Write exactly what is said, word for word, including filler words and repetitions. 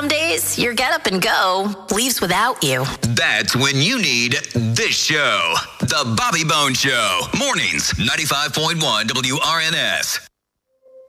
Some days, your get up and go leaves without you. That's when you need this show. The Bobby Bones Show. Mornings, ninety-five point one W R N S.